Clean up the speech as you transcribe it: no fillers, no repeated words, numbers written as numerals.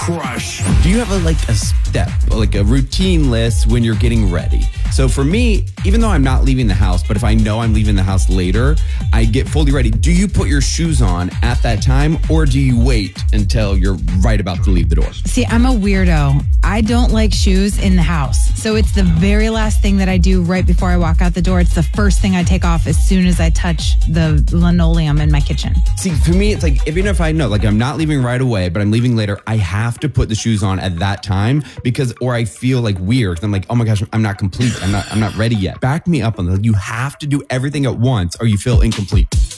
Crush. Do you have a step, like a routine list when you're getting ready? So for me, even though I'm not leaving the house, but if I know I'm leaving the house later, I get fully ready. Do you put your shoes on at that time, or do you wait until you're right about to leave the door? See, I'm a weirdo. I don't like shoes in the house. So it's the very last thing that I do right before I walk out the door. It's the first thing I take off as soon as I touch the linoleum in my kitchen. See, for me, it's like, even if I know, like I'm not leaving right away, but I'm leaving later, I have to put the shoes on at that time or I feel like weird. I'm like, oh my gosh, I'm not complete. I'm not ready yet. Back me up on that. You have to do everything at once or you feel incomplete.